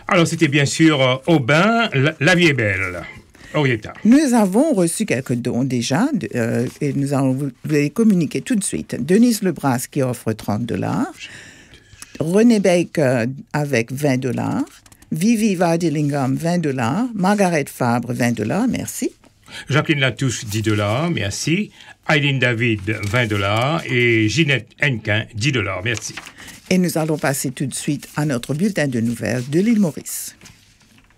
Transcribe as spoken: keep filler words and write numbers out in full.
Alors, c'était bien sûr euh, Aubin, la, la vie est belle. Orietta. Nous avons reçu quelques dons déjà de, euh, et nous allons vous les communiquer tout de suite. Denise Lebras qui offre trente dollars. René Baker avec vingt dollars. Vivi Vardillingham, vingt dollars. Margaret Fabre, vingt dollars, merci. Jacqueline Latouche, dix dollars, merci. Aileen David, vingt dollars. Et Ginette Henquin, dix dollars, merci. Et nous allons passer tout de suite à notre bulletin de nouvelles de l'île Maurice.